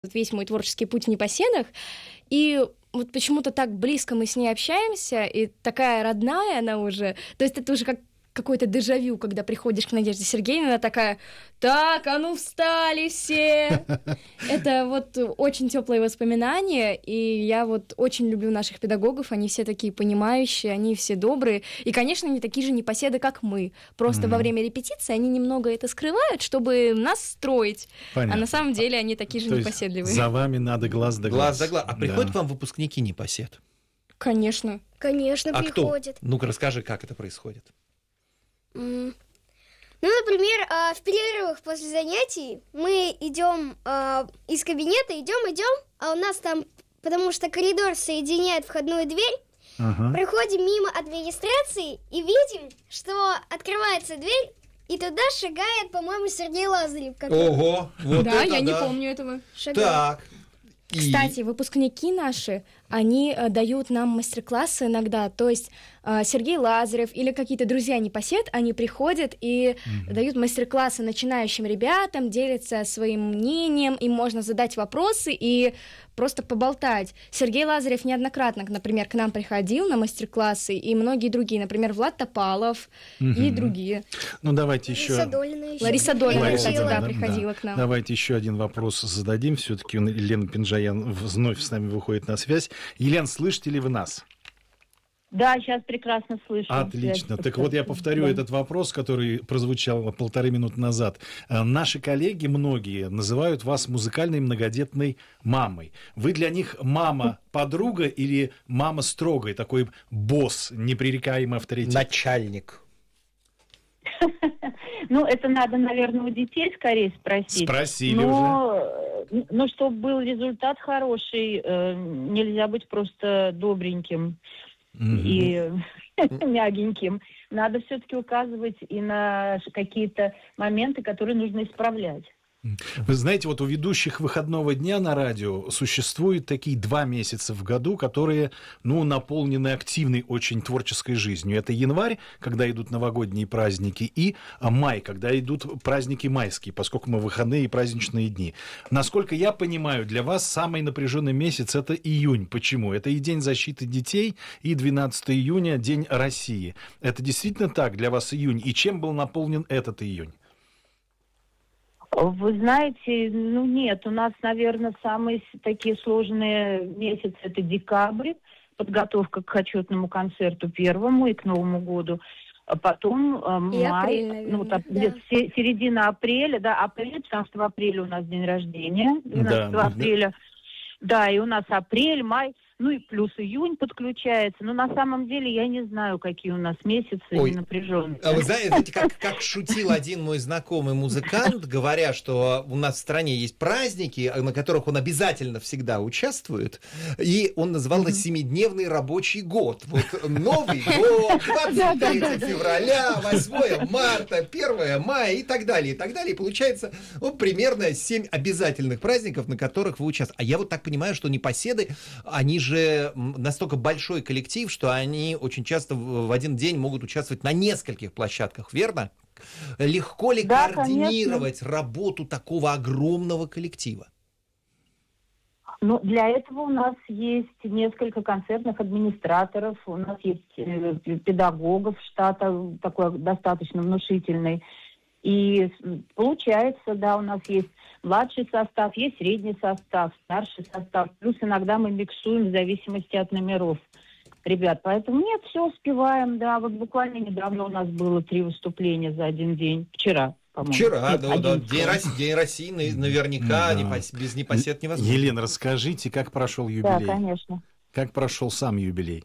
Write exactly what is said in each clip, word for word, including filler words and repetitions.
вот весь мой творческий путь в «Непоседах», и вот почему-то так близко мы с ней общаемся, и такая родная она уже, то есть это уже как какой-то дежавю, когда приходишь к Надежде Сергеевне, она такая: так, а ну встали все! Это вот очень теплые воспоминания, и я вот очень люблю наших педагогов, они все такие понимающие, они все добрые, и, конечно, они такие же непоседы, как мы, просто mm-hmm. во время репетиции они немного это скрывают, чтобы нас строить, Понятно. А на самом деле они такие же То непоседливые. За вами надо глаз да глаз. Глаз да глаз. А приходят да. к вам выпускники непосед? Конечно. Конечно, а приходят. Кто? Ну-ка, расскажи, как это происходит. Mm. Ну, например, в перерывах после занятий мы идем из кабинета, идем, идем, а у нас там, потому что коридор соединяет входную дверь, ага. проходим мимо администрации и видим, что открывается дверь, и туда шагает, по-моему, Сергей Лазарев. Ого! Вот да, это я да. не помню этого. Шагает. Так. Кстати, выпускники наши, они э, дают нам мастер-классы иногда, то есть э, Сергей Лазарев или какие-то друзья-непосед, они приходят и mm-hmm. дают мастер-классы начинающим ребятам, делятся своим мнением, им можно задать вопросы и просто поболтать. Сергей Лазарев неоднократно, например, к нам приходил на мастер-классы, и многие другие, например, Влад Топалов mm-hmm. и другие. Ну, давайте еще... Лариса Долина еще. Лариса Долина, кстати, да, да, приходила да. к нам. Давайте еще один вопрос зададим. Все-таки Елена Пинджаян вновь с нами выходит на связь. Елена, слышите ли вы нас? Да, сейчас прекрасно слышу. Отлично. Так вот, я повторю да. этот вопрос, который прозвучал полторы минуты назад. Наши коллеги, многие, называют вас музыкальной многодетной мамой. Вы для них мама-подруга или мама строгая, такой босс, непререкаемый авторитет? Начальник. Ну, это надо, наверное, у детей скорее спросить. Спросили но, уже. Но чтобы был результат хороший, нельзя быть просто добреньким mm-hmm. и мягеньким. Надо все-таки указывать и на какие-то моменты, которые нужно исправлять. Вы знаете, вот у ведущих выходного дня на радио существуют такие два месяца в году, которые, ну, наполнены активной очень творческой жизнью. Это январь, когда идут новогодние праздники, и май, когда идут праздники майские, поскольку мы выходные и праздничные дни. Насколько я понимаю, для вас самый напряженный месяц – это июнь. Почему? Это и День защиты детей, и двенадцатого июня – День России. Это действительно так для вас июнь? И чем был наполнен этот июнь? Вы знаете, ну нет, у нас, наверное, самые такие сложные месяцы – это декабрь, подготовка к отчетному концерту первому и к Новому году. А потом э, и май, апрель, наверное, ну, там, да. середина апреля, да, апрель, потому что в апреле у нас день рождения, двенадцатого да, апреля. Да. да, и у нас апрель, май, ну и плюс июнь подключается. Но на самом деле я не знаю, какие у нас месяцы напряженные. А вы знаете, как, как шутил один мой знакомый музыкант, говоря, что у нас в стране есть праздники, на которых он обязательно всегда участвует, и он назвал это семидневный рабочий год. Вот Новый год, двадцать третьего февраля, восьмого марта, первого мая и так далее, и так далее. И получается ну, примерно семь обязательных праздников, на которых вы участвуете. А я вот так понимаю, что непоседы, они же же настолько большой коллектив, что они очень часто в один день могут участвовать на нескольких площадках, верно? Легко ли да, координировать конечно. Работу такого огромного коллектива? Ну, для этого у нас есть несколько концертных администраторов, у нас есть э, педагогов штата, такой достаточно внушительный. И получается, да, у нас есть младший состав, есть средний состав, старший состав. Плюс иногда мы миксуем в зависимости от номеров ребят. Поэтому нет, все успеваем, да. Вот буквально недавно у нас было три выступления за один день. Вчера, по-моему. Вчера, нет, да, да. День России, День России наверняка, да. без непосед невозможно. Елена, расскажите, как прошел юбилей? Да, конечно. Как прошел сам юбилей?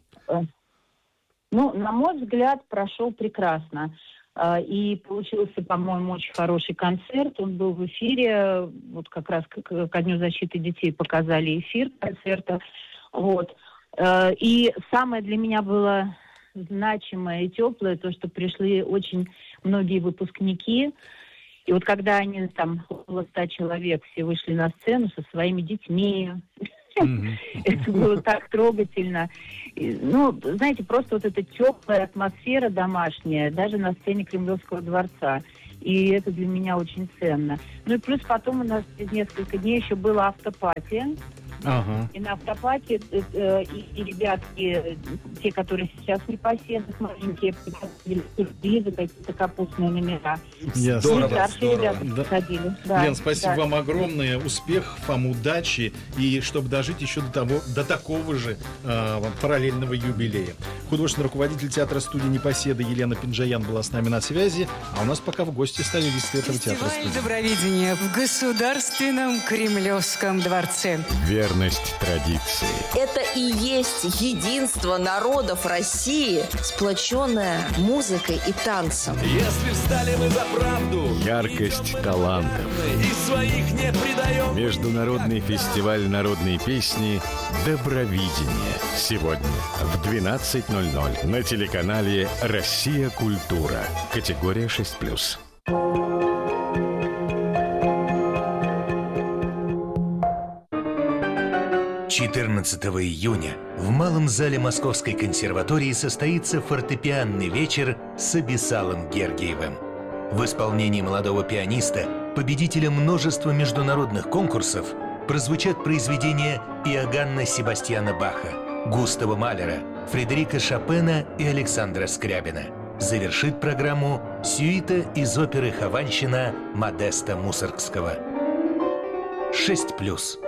Ну, на мой взгляд, прошел прекрасно. И получился, по-моему, очень хороший концерт. Он был в эфире, вот как раз ко Дню защиты детей показали эфир концерта. Вот. И самое для меня было значимое и теплое, то, что пришли очень многие выпускники. И вот когда они там, около ста человек, все вышли на сцену со своими детьми, Mm-hmm. Это было так трогательно. И, ну, знаете, просто вот эта теплая атмосфера домашняя, даже на сцене Кремлевского дворца. И это для меня очень ценно. Ну и плюс потом у нас через несколько дней еще было автопати. Ага. И на автопати э, и, и ребятки, те, которые сейчас непоседы, маленькие, приходили сюрпризы, какие-то капустные номера. Ясно. Здорово, И старшие здорово. ребята Да. приходили. Да, Лен, спасибо да. вам огромное. Успехов вам, удачи. И чтобы дожить еще до того, до такого же э, параллельного юбилея. Художественный руководитель театра-студии «Непоседы» Елена Пинджаян была с нами на связи. А у нас пока в гости столилисты этого Фестиваль театра-студии. добровидения в Государственном Кремлевском дворце. Верность традиции. Это и есть единство народов России, сплоченное музыкой и танцем. Если встали мы за правду, Яркость талантов. и своих не предаем. Международный фестиваль народной песни «Добровидение». Сегодня в двенадцать ноль ноль на телеканале «Россия. Культура». Категория шесть плюс. четырнадцатого июня в Малом зале Московской консерватории состоится фортепианный вечер с Абиссалом Гергиевым. В исполнении молодого пианиста, победителя множества международных конкурсов, прозвучат произведения Иоганна Себастьяна Баха, Густава Малера, Фредерика Шопена и Александра Скрябина. Завершит программу сюита из оперы «Хованщина» Модеста Мусоргского. шесть плюс.